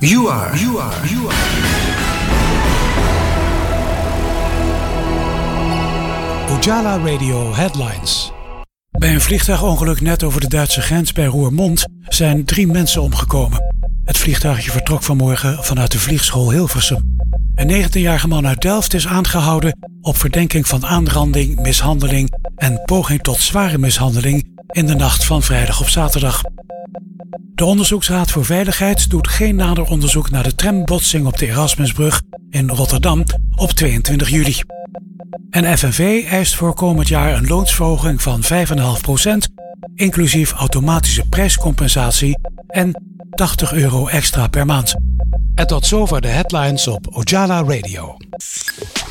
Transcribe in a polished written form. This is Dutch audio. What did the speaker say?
You are. Ojala Radio Headlines. Bij een vliegtuigongeluk net over de Duitse grens bij Roermond zijn 3 mensen omgekomen. Het vliegtuigje vertrok vanmorgen vanuit de vliegschool Hilversum. Een 19-jarige man uit Delft is aangehouden op verdenking van aanranding, mishandeling en poging tot zware mishandeling in de nacht van vrijdag op zaterdag. De Onderzoeksraad voor Veiligheid doet geen nader onderzoek naar de trambotsing op de Erasmusbrug in Rotterdam op 22 juli. En FNV eist voor komend jaar een loonsverhoging van 5,5%, inclusief automatische prijscompensatie en €80 extra per maand. En tot zover de headlines op Ojala Radio.